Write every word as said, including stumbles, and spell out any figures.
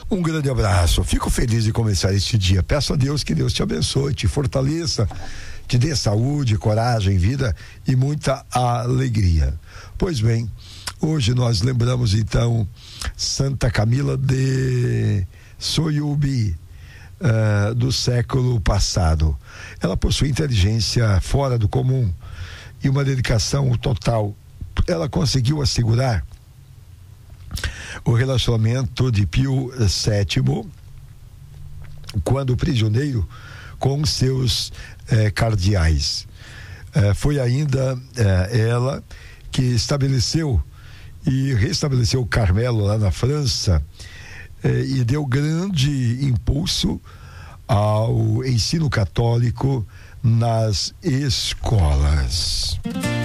Um grande abraço. Fico feliz de começar este dia. Peço a Deus que Deus te abençoe, te fortaleça, te dê saúde, coragem, vida e muita alegria. Pois bem, hoje nós lembramos então Santa Camila de Soyubi, uh, do século passado. Ela possui inteligência fora do comum e uma dedicação total. Ela conseguiu assegurar o relacionamento de Pio sétimo, quando prisioneiro, com seus eh, cardeais. Eh, foi ainda eh, ela que estabeleceu e restabeleceu o Carmelo lá na França, eh, e deu grande impulso ao ensino católico nas escolas.